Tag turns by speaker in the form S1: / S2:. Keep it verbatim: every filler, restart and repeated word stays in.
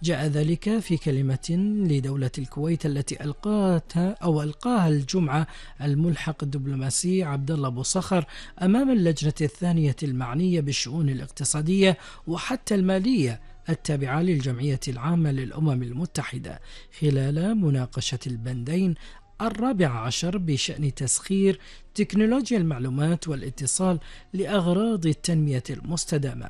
S1: جاء ذلك في كلمة لدولة الكويت التي ألقاتها أو ألقاها الجمعة الملحق الدبلوماسي عبد الله أبو صخر أمام اللجنة الثانية المعنية بالشؤون الاقتصادية وحتى المالية التابعة للجمعية العامة للأمم المتحدة خلال مناقشة البندين الرابع عشر بشأن تسخير تكنولوجيا المعلومات والاتصال لأغراض التنمية المستدامة.